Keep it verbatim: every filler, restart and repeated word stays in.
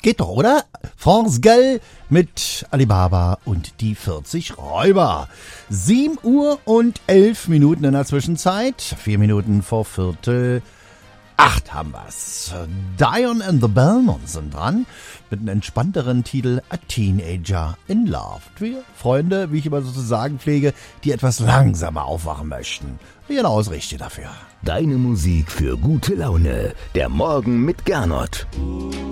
Geht doch, oder? France Gall mit Alibaba und die vierzig Räuber. sieben Uhr und elf Minuten in der Zwischenzeit. Vier Minuten vor Viertel acht haben wir's. Dion and the Belmonts sind dran mit einem entspannteren Titel A Teenager in Love. Wir Freunde, wie ich immer so zu sagen pflege, die etwas langsamer aufwachen möchten. Genau das Richtige dafür. Deine Musik für gute Laune. Der Morgen mit Gernot.